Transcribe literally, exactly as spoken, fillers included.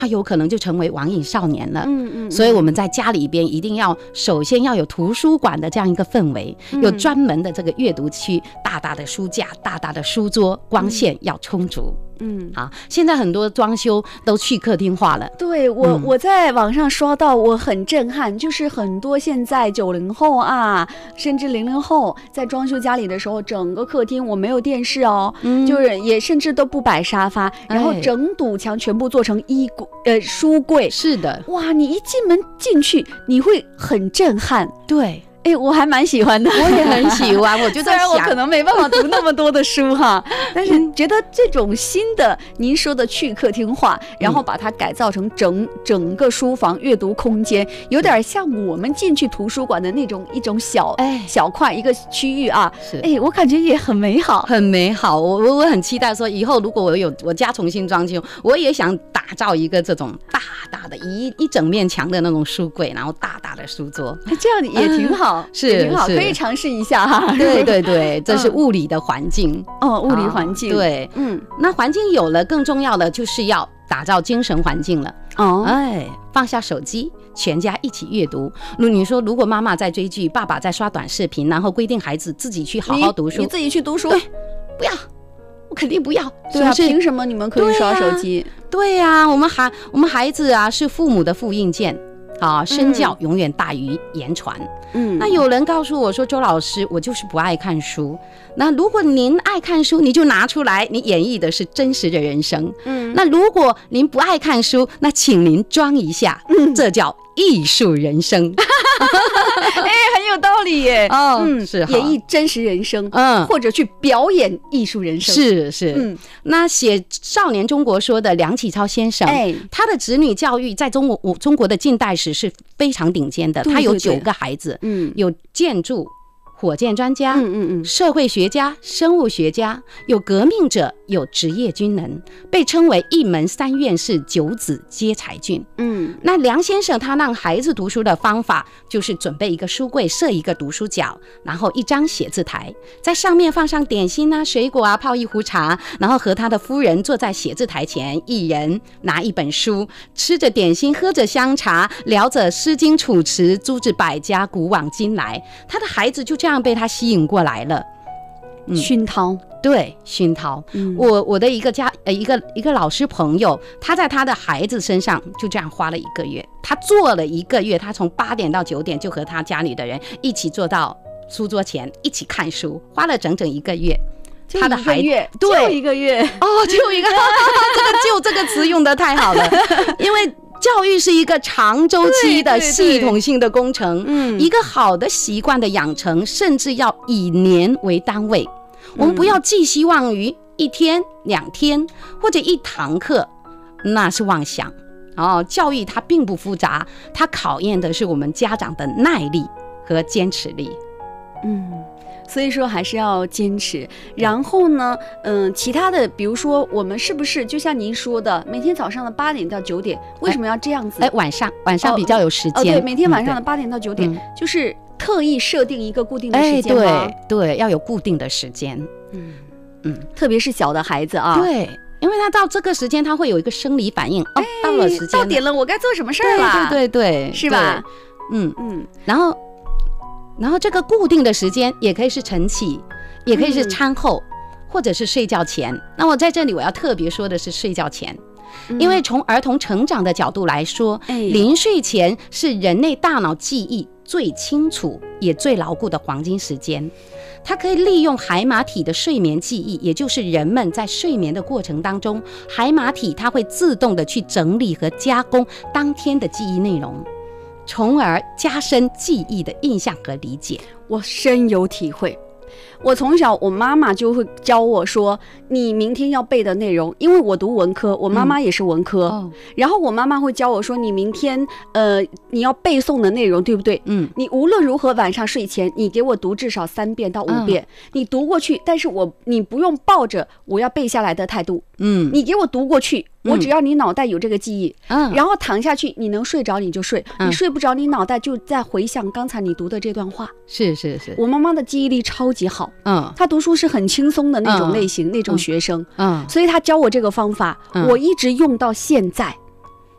他有可能就成为网瘾少年了。 嗯嗯， 所以我们在家里边一定要首先要有图书馆的这样一个氛围，有专门的这个阅读区，大大的书架，大大的书桌，光线要充足。嗯，好，现在很多装修都去客厅化了。 对，我、嗯、我在网上刷到，我很震撼，就是很多现在九零后啊，甚至零零后在装修家里的时候，整个客厅我没有电视哦，嗯、就是也甚至都不摆沙发，然后整堵墙全部做成衣柜、呃书柜。 是的， 哇，你一进门进去，你会很震撼。 对。 哎，我还蛮喜欢的， 我也很喜欢。我就在想， 虽然我可能没办法读那么多的书哈，但是觉得这种新的您说的去客厅化，然后把它改造成整整个书房阅读空间，有点像我们进去图书馆的那种一种小哎小块一个区域啊。哎，我感觉也很美好， 很美好。我我我很期待说，以后如果我有我家重新装修，我也想打造一个这种大大的一一整面墙的那种书柜，然后大大的书桌， 这样也挺好。嗯是挺好，可以尝试一下哈。 对对对，这是物理的环境、 嗯、哦，物理环境、 哦、对，嗯，那环境有了，更重要的就是要打造精神环境了。哦，哎，放下手机，全家一起阅读。你说，如果妈妈在追剧，爸爸在刷短视频，然后规定孩子自己去好好读书， 你, 你自己去读书， 对，不要，我肯定不要。 对啊，凭什么你们可以刷手机？ 对呀、啊啊，我们孩我们孩子啊是父母的复印件。啊，身教永远大于言传。嗯，那有人告诉我说，周老师，我就是不爱看书。那如果您爱看书，你就拿出来，你演绎的是真实的人生。嗯，那如果您不爱看书，那请您装一下，嗯、这叫艺术人生。 哎，很有道理耶。 哦，嗯，是演绎真实人生，嗯，或者去表演艺术人生。 是是，嗯，那写《少年中国说》的梁启超先生，哎，他的子女教育在中国中国的近代史是非常顶尖的。对对对，他有九个孩子，嗯，有建筑。火箭专家，嗯嗯嗯，社会学家、生物学家，有革命者，有职业军人，被称为一门三院士，九子皆才俊。嗯，那梁先生他让孩子读书的方法，就是准备一个书柜，设一个读书角，然后一张写字台，在上面放上点心啊、水果啊，泡一壶茶，然后和他的夫人坐在写字台前，一人拿一本书，吃着点心，喝着香茶，聊着《诗经》《楚辞》诸子百家，古往今来。他的孩子就这样。这样被他吸引过来了， 嗯、熏陶， 对，熏陶。嗯、我我的一个家呃一个一个老师朋友，他在他的孩子身上就这样花了一个月，他做了一个月，他从八点到九点就和他家里的人一起坐到书桌前一起看书，花了整整一个月。 他的孩子对，就一个月哦，就一个，这个就这个词用得太好了，因为。教育是一个长周期的系统性的工程，嗯，一个好的习惯的养成，甚至要以年为单位。我们不要寄希望于一天、两天或者一堂课，那是妄想。哦，教育它并不复杂，它考验的是我们家长的耐力和坚持力。 嗯。所以说还是要坚持，然后呢，嗯，其他的，比如说我们是不是就像您说的，每天早上的八点到九点，为什么要这样子？ 哎，晚上晚上比较有时间。 哦，对，每天晚上的八点到九点，嗯、就是特意设定一个固定的时间吗？ 哎、对对，要有固定的时间。 嗯嗯，特别是小的孩子啊， 对，因为他到这个时间他会有一个生理反应，哦，到了时间到点了，我该做什么事儿了？ 对对对， 是吧？ 嗯嗯，然后。然后这个固定的时间也可以是晨起，也可以是餐后，嗯、或者是睡觉前。那我在这里我要特别说的是睡觉前，嗯、因为从儿童成长的角度来说，哎、临睡前是人类大脑记忆最清楚也最牢固的黄金时间。它可以利用海马体的睡眠记忆，也就是人们在睡眠的过程当中，海马体它会自动的去整理和加工当天的记忆内容。从而加深记忆的印象和理解。 我深有体会。我从小我妈妈就会教我说，你明天要背的内容，因为我读文科，我妈妈也是文科，嗯、然后我妈妈会教我说，你明天呃你要背诵的内容对不对？嗯，你无论如何晚上睡前你给我读至少三遍到五遍，嗯、你读过去，但是我你不用抱着我要背下来的态度，嗯，你给我读过去。我只要你脑袋有这个记忆，嗯，然后躺下去，你能睡着你就睡，嗯、你睡不着，你脑袋就在回想刚才你读的这段话。 是是是， 我妈妈的记忆力超级好，嗯，她读书是很轻松的那种类型，嗯、那种学生，嗯，所以她教我这个方法，嗯、我一直用到现在。